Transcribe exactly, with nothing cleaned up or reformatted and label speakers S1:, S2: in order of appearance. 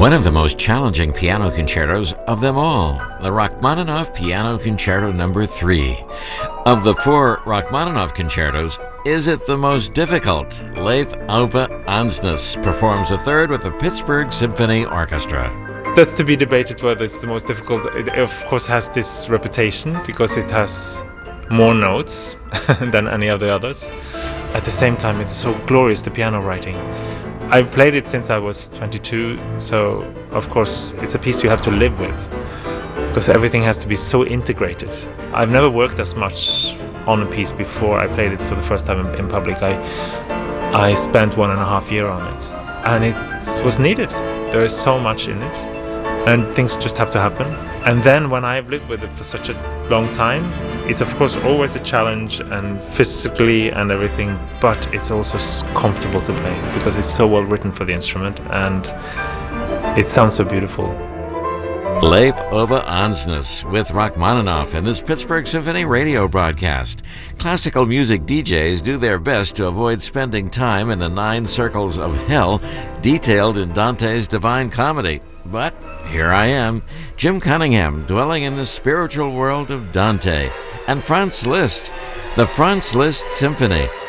S1: One of the most challenging piano concertos of them all, the Rachmaninoff Piano Concerto Number three. Of the four Rachmaninoff concertos, is it the most difficult? Leif Ove Andsnes performs a third with the Pittsburgh Symphony Orchestra.
S2: That's to be debated whether it's the most difficult. It of course has this reputation because it has more notes than any of the others. At the same time, it's so glorious, the piano writing. I've played it since I was twenty-two, so of course it's a piece you have to live with because everything has to be so integrated. I've never worked as much on a piece before I played it for the first time in, in public. I I spent one and a half year on it, and it was needed. There is so much in it, and things just have to happen. And then when I've lived with it for such a long time, it's of course always a challenge, and physically and everything, but it's also comfortable to play because it's so well written for the instrument and it sounds so beautiful.
S1: Leif Ove Andsnes with Rachmaninoff in this Pittsburgh Symphony radio broadcast. Classical music D Js do their best to avoid spending time in the nine circles of hell detailed in Dante's Divine Comedy. But here I am, Jim Cunningham, dwelling in the spiritual world of Dante and Franz Liszt, the Franz Liszt Symphony.